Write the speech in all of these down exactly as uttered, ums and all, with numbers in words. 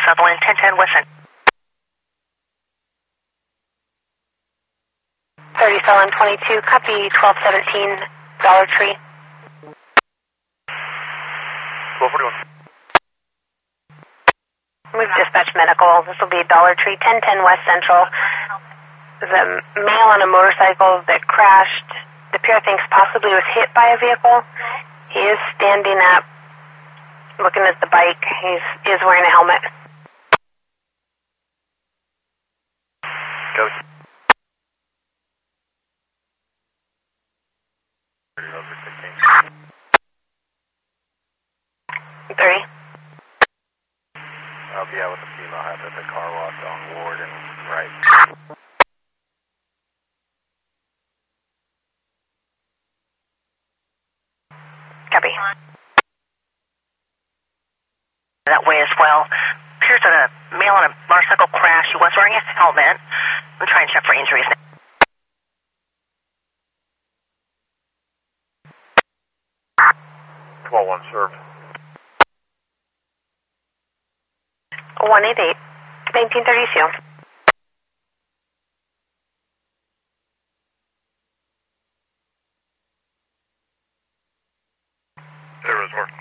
Sutherland, ten ten West Central. thirty Sutherland twenty-two, copy twelve seventeen, Dollar Tree. twelve forty-one. We've dispatched medical. This will be Dollar Tree, ten ten West Central. There's a male on a motorcycle that crashed. The pair thinks possibly was hit by a vehicle. He is standing up, looking at the bike. He is wearing a helmet. Go. Three. I'll be out with the female half at the car wash on Ward and right. Copy. That way as well. Appears that a male on a motorcycle crash. He was wearing a helmet. I'm trying to check for injuries now. twelve one served. one eight eight, nineteen thirty-two. There is work.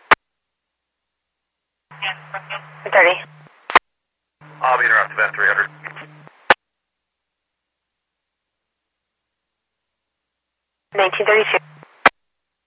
thirty. I'll be interrupted at three hundred. nineteen thirty-two.